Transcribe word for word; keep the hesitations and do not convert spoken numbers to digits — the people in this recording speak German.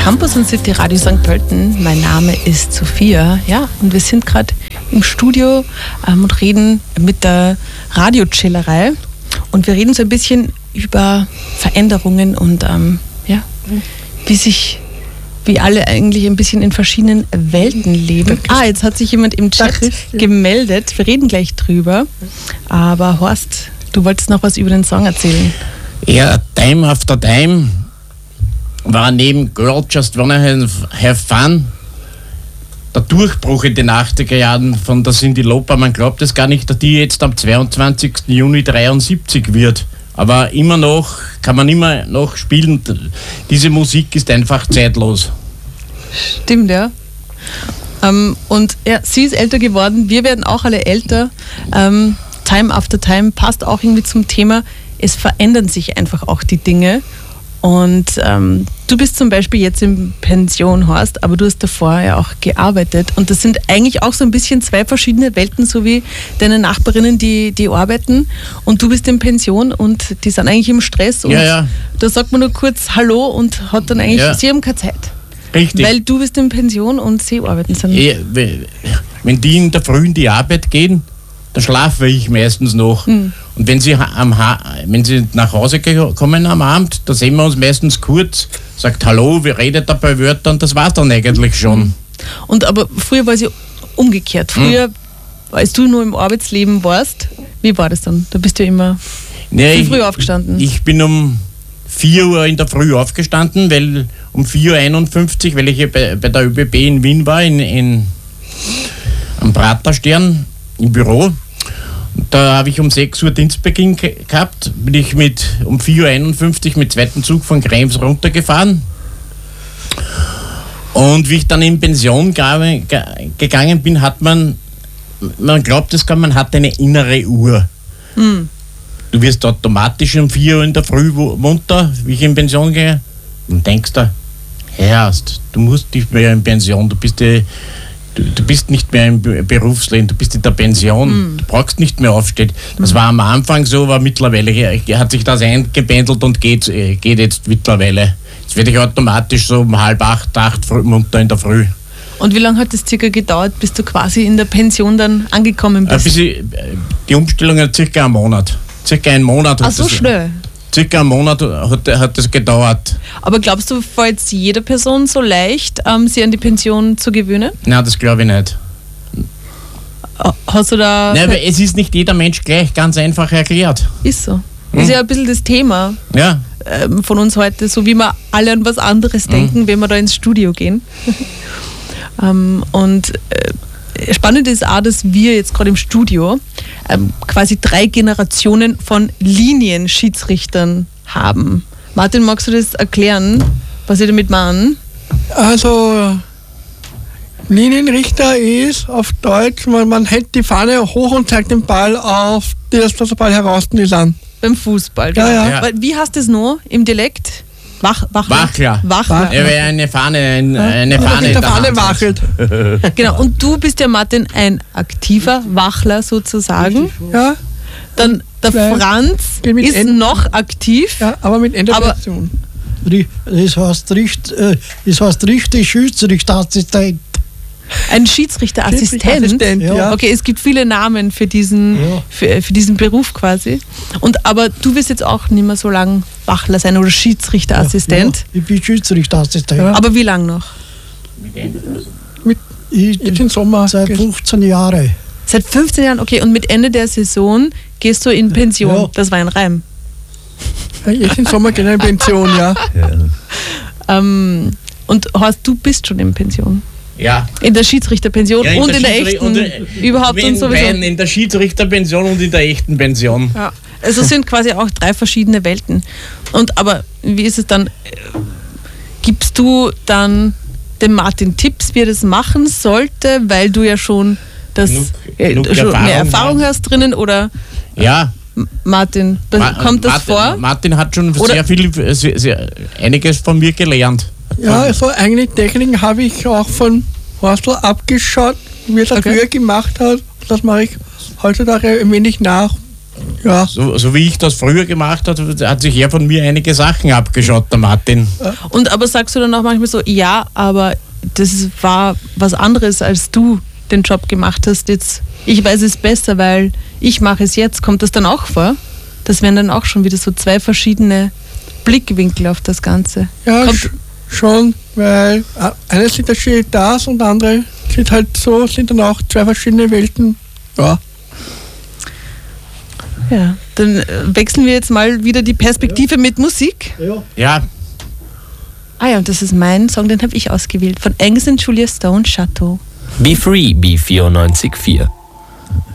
Campus und City Radio Sankt Pölten. Mein Name ist Sophia. Ja, und wir sind gerade im Studio ähm, und reden mit der Radiochillerei. Und wir reden so ein bisschen über Veränderungen und ähm, ja, wie sich, wie alle eigentlich ein bisschen in verschiedenen Welten leben. Ah, jetzt hat sich jemand im Chat gemeldet. Wir reden gleich drüber. Aber Horst, du wolltest noch was über den Song erzählen. Ja, Time After Time war neben Girl Just Wanna Have Fun der Durchbruch in den achtziger Jahren von der Cyndi Lauper. Man glaubt es gar nicht, dass die jetzt am zweiundzwanzigsten Juni dreiundsiebzig wird. Aber immer noch, kann man immer noch spielen. Diese Musik ist einfach zeitlos. Stimmt, ja. Ähm, und ja, sie ist älter geworden, wir werden auch alle älter. Ähm, Time After Time passt auch irgendwie zum Thema. Es verändern sich einfach auch die Dinge. Und ähm, du bist zum Beispiel jetzt in Pension, Horst, aber du hast davor ja auch gearbeitet. Und das sind eigentlich auch so ein bisschen zwei verschiedene Welten, so wie deine Nachbarinnen, die, die arbeiten. Und du bist in Pension und die sind eigentlich im Stress. Und ja, ja. Da sagt man nur kurz Hallo und hat dann eigentlich, ja. Sie haben keine Zeit. Richtig. Weil du bist in Pension und sie arbeiten. Sind. Ja, wenn die in der Früh in die Arbeit gehen, dann schlafe ich meistens noch. Mhm. Und wenn sie, am ha- wenn sie nach Hause kommen am Abend, da sehen wir uns meistens kurz, sagt Hallo, wir reden da bei Wörtern, das war dann eigentlich schon. Mhm. Und aber früher war es ja umgekehrt. Früher, mhm. als du nur im Arbeitsleben warst, wie war das dann? Da bist du immer nee, viel früh aufgestanden. Ich, ich bin um vier Uhr in der Früh aufgestanden, weil um vier Uhr einundfünfzig, weil ich bei, bei der ÖBB in Wien war, in, in, am Praterstern im Büro. Da habe ich um sechs Uhr Dienstbeginn gehabt, bin ich mit um vier Uhr einundfünfzig mit zweiten Zug von Krems runtergefahren. Und wie ich dann in Pension g- g- gegangen bin, hat man, man glaubt es gar, man hat eine innere Uhr. Mhm. Du wirst automatisch um vier Uhr in der Früh munter, wie ich in Pension gehe, und denkst da, Herrst, du musst nicht mehr in Pension, du bist die Du, du bist nicht mehr im Berufsleben, du bist in der Pension, mm. du brauchst nicht mehr aufstehen. Das mm. war am Anfang so, aber mittlerweile hat sich das eingependelt und geht, geht jetzt mittlerweile. Jetzt werde ich automatisch so um halb acht, acht früh, munter in der Früh. Und wie lange hat es circa gedauert, bis du quasi in der Pension dann angekommen bist? Ich, die Umstellung hat circa einen Monat. Circa einen Monat. Ach, so das, schnell? Circa einen Monat hat, hat das gedauert. Aber glaubst du, fällt es jeder Person so leicht, ähm, sich an die Pension zu gewöhnen? Nein, das glaube ich nicht. Hast du da... Nein, aber es ist nicht jeder Mensch gleich ganz einfach erklärt. Ist so. Hm. Ist ja ein bisschen das Thema ja. ähm, von uns heute, so wie wir alle an was anderes denken, hm. wenn wir da ins Studio gehen. ähm, und... Äh, Spannend ist auch, dass wir jetzt gerade im Studio ähm, quasi drei Generationen von Linienschiedsrichtern haben. Martin, magst du das erklären, was Sie damit meinen? Also, Linienrichter ist auf Deutsch, man, man hält die Fahne hoch und zeigt den Ball auf, dass der Ball heraus ist an. Beim Fußball, ja, ja. ja. Wie heißt das noch im Dialekt? Wach, Wachler. Wachler. Wachler. Ja, wer eine Fahne, ein, eine ja, Fahne, der Fahne wachelt. Genau, und du bist ja, Martin, ein aktiver Wachler sozusagen. Ja. Dann der Nein. Franz ist End- noch aktiv. Ja, aber mit Enderversion. Das heißt, Richt, das heißt richtig Schiedsrichterassistent. Ein Schiedsrichterassistent? Schiedsrichterassistent, ja. Okay, es gibt viele Namen für diesen, ja. für, für diesen Beruf quasi. Und, aber du wirst jetzt auch nicht mehr so lange Wachler sein oder Schiedsrichterassistent. Ja, ja, ich bin Schiedsrichterassistent. Ja. Aber wie lange noch? Mit ich, jetzt im Sommer. Seit fünfzehn Jahren. Seit fünfzehn Jahren, okay. Und mit Ende der Saison gehst du in Pension. Ja. Das war ein Reim. Ja, jetzt im Sommer gehe ich in Pension, ja. ja. Ähm, und Horst, du bist schon in Pension. Ja. In der Schiedsrichterpension ja, in und der in der echten und, überhaupt in, und sowieso. In der Schiedsrichterpension und in der echten Pension. Ja. Also es sind quasi auch drei verschiedene Welten. Und aber wie ist es dann? Gibst du dann dem Martin Tipps, wie er das machen sollte, weil du ja schon das genug, äh, genug schon Erfahrung, mehr Erfahrung ja. hast drinnen oder? Ja. Martin, Ma- kommt das Martin, vor? Martin hat schon oder sehr viel, sehr, sehr, einiges von mir gelernt. Ja, also eigentlich Techniken habe ich auch von Horstl abgeschaut, wie er das okay. früher gemacht hat. Das mache ich heutzutage ein wenig nach. Ja. So, so wie ich das früher gemacht habe, hat sich er von mir einige Sachen abgeschaut, der Martin. Und aber sagst du dann auch manchmal so, ja, aber das war was anderes, als du den Job gemacht hast. Jetzt, ich weiß es besser, weil ich mache es jetzt. Kommt das dann auch vor? Das wären dann auch schon wieder so zwei verschiedene Blickwinkel auf das Ganze. Ja, Kommt, sch schon, weil eine sieht das steht das und andere sieht halt so, sind dann auch zwei verschiedene Welten. Ja. ja, dann äh, wechseln wir jetzt mal wieder die Perspektive mit Musik. Ja. Ja, Ah ja, und das ist mein Song, den habe ich ausgewählt. Von Angus und Julia Stone, Chateau. Be Free, B vierundneunzig Komma vier.